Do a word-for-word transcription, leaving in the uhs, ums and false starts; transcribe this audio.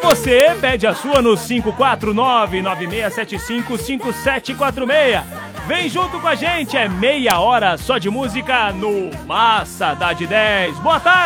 você pede a sua no cinco quatro nove, nove seis sete cinco, cinco sete quatro seis. Vem junto com a gente, é meia hora só de música no Massa da de dez. Boa tarde!